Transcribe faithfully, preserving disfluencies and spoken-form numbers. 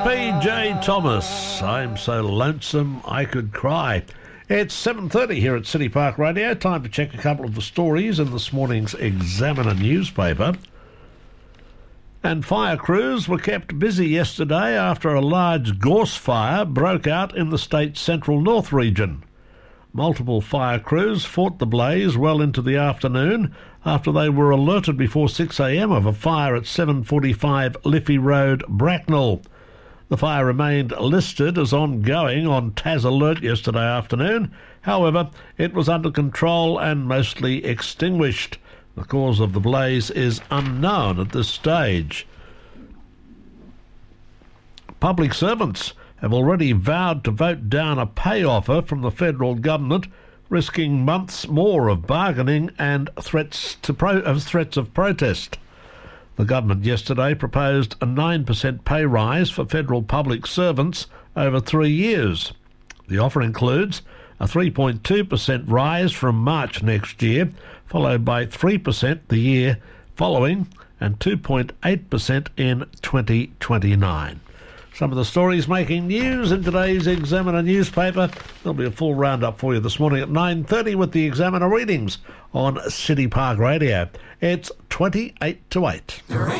B J Thomas, I'm so lonesome I could cry. It's seven thirty here at City Park Radio. Time to check a couple of the stories in this morning's Examiner newspaper. And fire crews were kept busy yesterday after a large gorse fire broke out in the state's central north region. Multiple fire crews fought the blaze well into the afternoon after they were alerted before six a m of a fire at seven forty-five Liffey Road, Bracknell. The fire remained listed as ongoing on T A S Alert yesterday afternoon. However, it was under control and mostly extinguished. The cause of the blaze is unknown at this stage. Public servants have already vowed to vote down a pay offer from the federal government, risking months more of bargaining and threats to pro- of threats of protest. The government yesterday proposed a nine percent pay rise for federal public servants over three years. The offer includes a three point two percent rise from March next year, followed by three percent the year following and two point eight percent in twenty twenty-nine. Some of the stories making news in today's Examiner newspaper. There'll be a full roundup for you this morning at nine thirty with the Examiner readings on City Park Radio. It's twenty-eight to eight.